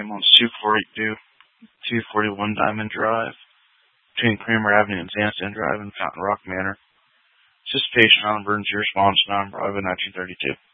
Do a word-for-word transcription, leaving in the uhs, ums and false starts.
name owns two forty-two, two forty-one Diamond Drive, between Kramer Avenue and Sandstone Drive in Fountain Rock Manor. Participation on emergency response number of nineteen thirty-two.